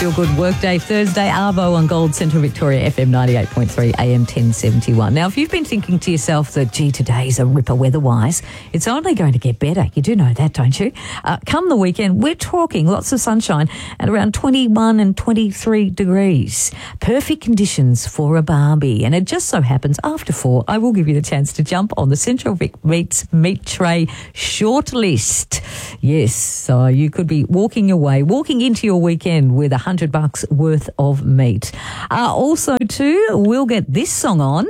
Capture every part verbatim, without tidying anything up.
Feel Good Workday Thursday, Arvo on Gold Central Victoria, F M ninety-eight point three, A M ten seventy-one. Now, if you've been thinking to yourself that, gee, today's a ripper weather-wise, it's only going to get better. You do know that, don't you? Uh, come the weekend, we're talking lots of sunshine at around twenty-one and twenty-three degrees. Perfect conditions for a barbie. And it just so happens, after four, I will give you the chance to jump on the Central Vic Meats Meat Tray shortlist. Yes, so you could be walking away, walking into your weekend with a hundred bucks worth of meat. Uh, also, too, we'll get this song on.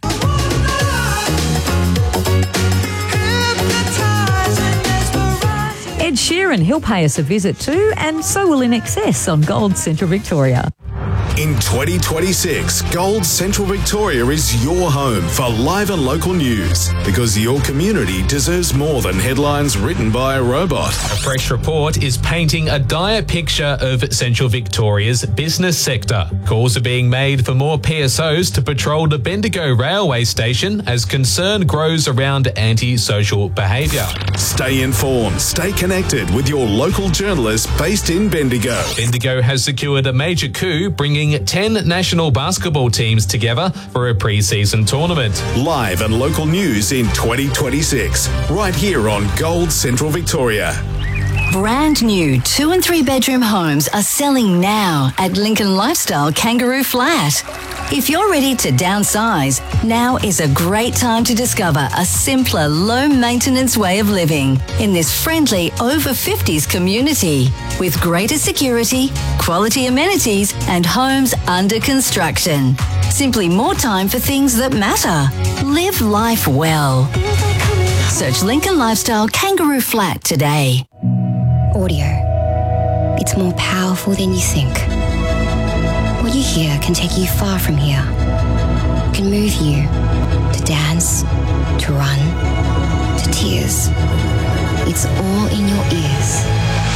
Ed Sheeran, he'll pay us a visit too, and so will In Excess on Gold Central Victoria. In twenty twenty-six, Gold Central Victoria is your home for live and local news, because your community deserves more than headlines written by a robot. A fresh report is painting a dire picture of Central Victoria's business sector. Calls are being made for more P S Os to patrol the Bendigo railway station as concern grows around anti-social behaviour. Stay informed, stay connected with your local journalists based in Bendigo. Bendigo has secured a major coup, bringing ten national basketball teams together for a pre-season tournament. Live and local news in twenty twenty-six, right here on Gold Central Victoria. Brand new two and three bedroom homes are selling now at Lincoln Lifestyle Kangaroo Flat. If you're ready to downsize, now is a great time to discover a simpler, low-maintenance way of living in this friendly over fifties community with greater security, quality amenities and homes under construction. Simply more time for things that matter. Live life well. Search Lincoln Lifestyle Kangaroo Flat today. Audio. It's more powerful than you think. What you hear can take you far from here. It can move you to dance, to run, to tears. It's all in your ears.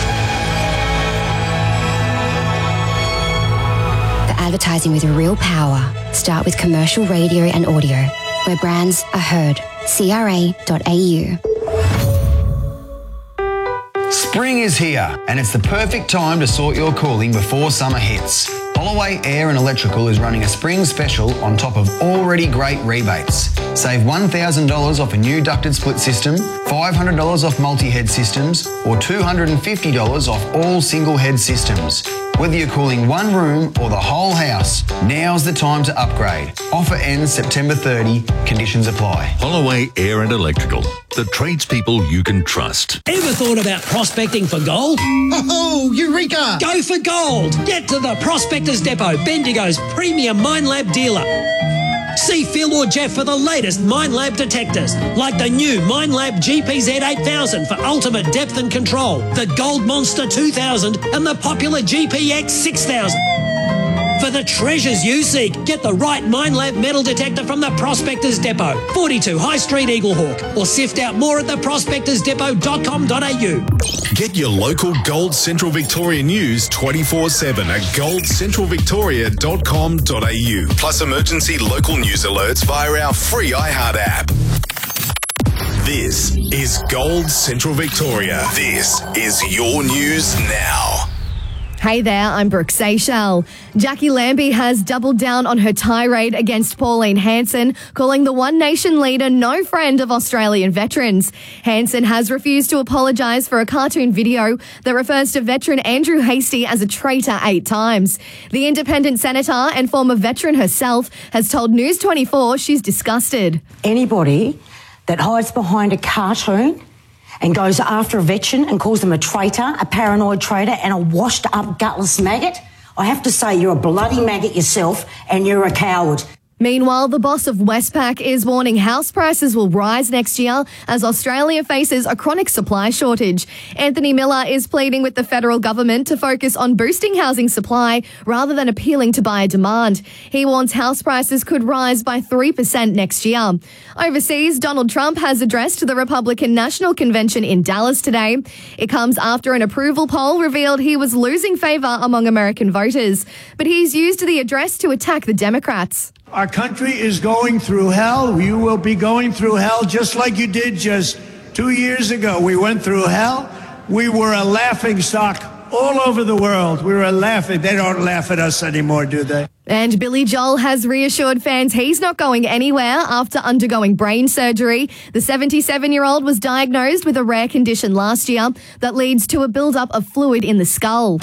For advertising with real power, start with commercial radio and audio, where brands are heard. C R A dot A U. Spring is here, and it's the perfect time to sort your cooling before summer hits. Holloway Air and Electrical is running a spring special on top of already great rebates. Save one thousand dollars off a new ducted split system, five hundred dollars off multi-head systems, or two hundred fifty dollars off all single-head systems. Whether you're cooling one room or the whole house, now's the time to upgrade. Offer ends September thirtieth. Conditions apply. Holloway Air and Electrical, the tradespeople you can trust. Ever thought about prospecting for gold? Oh, Eureka! Go for gold! Get to the Prospectors Depot, Bendigo's premium Minelab dealer. See Phil or Jeff for the latest Minelab detectors, like the new Minelab G P Z eight thousand for ultimate depth and control, the Gold Monster two thousand and the popular G P X six thousand. For the treasures you seek, get the right Minelab metal detector from the Prospectors Depot, forty-two High Street, Eaglehawk, or sift out more at the prospectors depot dot com dot a u. Get your local Gold Central Victoria news twenty-four seven at gold central victoria dot com dot a u. Plus emergency local news alerts via our free iHeart app. This is Gold Central Victoria. This is your news now. Hey there, I'm Brooke Seychelles. Jackie Lambie has doubled down on her tirade against Pauline Hanson, calling the One Nation leader no friend of Australian veterans. Hanson has refused to apologise for a cartoon video that refers to veteran Andrew Hastie as a traitor eight times. The independent senator and former veteran herself has told News twenty-four she's disgusted. Anybody that hides behind a cartoon and goes after a veteran and calls them a traitor, a paranoid traitor and a washed-up gutless maggot, I have to say you're a bloody maggot yourself and you're a coward. Meanwhile, the boss of Westpac is warning house prices will rise next year as Australia faces a chronic supply shortage. Anthony Miller is pleading with the federal government to focus on boosting housing supply rather than appealing to buyer demand. He warns house prices could rise by three percent next year. Overseas, Donald Trump has addressed the Republican National Convention in Dallas today. It comes after an approval poll revealed he was losing favour among American voters. But he's used the address to attack the Democrats. Our country is going through hell. You will be going through hell just like you did just two years ago. We went through hell. We were a laughingstock all over the world. We were laughing. They don't laugh at us anymore, do they? And Billy Joel has reassured fans he's not going anywhere after undergoing brain surgery. The seventy-seven-year-old was diagnosed with a rare condition last year that leads to a build-up of fluid in the skull.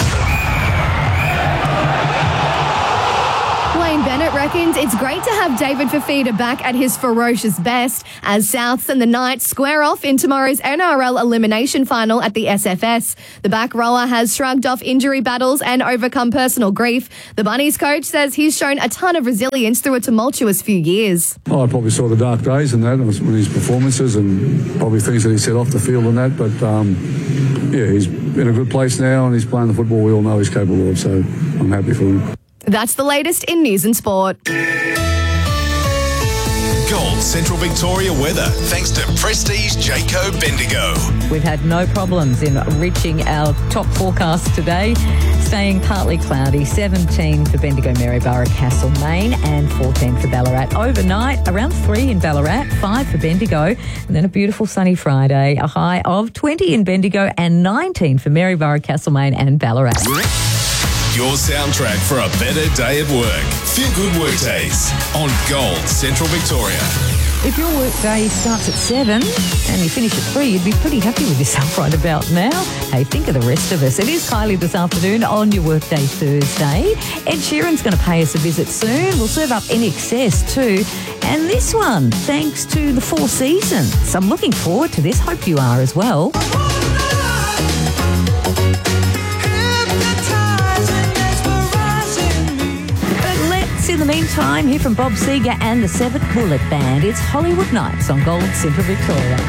Wayne Bennett reckons it's great to have David Fifita back at his ferocious best as Souths and the Knights square off in tomorrow's N R L elimination final at the S F S. The back rower has shrugged off injury battles and overcome personal grief. The Bunnies coach says he's shown a ton of resilience through a tumultuous few years. Oh, I probably saw the dark days and that, with his performances and probably things that he said off the field and that, but um, yeah, he's in a good place now and he's playing the football we all know he's capable of, so I'm happy for him. That's the latest in news and sport. Gold Central Victoria weather, thanks to Prestige Jayco Bendigo. We've had no problems in reaching our top forecast today. Staying partly cloudy, seventeen for Bendigo, Maryborough, Castlemaine, and fourteen for Ballarat. Overnight, around three in Ballarat, five for Bendigo, and then a beautiful sunny Friday, a high of twenty in Bendigo and nineteen for Maryborough, Castlemaine, and Ballarat. Your soundtrack for a better day at work. Feel good workdays on Gold Central Victoria. If your workday starts at seven and you finish at three, you'd be pretty happy with yourself right about now. Hey, think of the rest of us. It is Kylie this afternoon on your workday Thursday. Ed Sheeran's going to pay us a visit soon. We'll serve up In Excess too. And this one, thanks to the Four Seasons. I'm looking forward to this. Hope you are as well. In the meantime, here from Bob Seger and the Seventh Bullet Band, it's Hollywood Nights on Gold Central Victoria.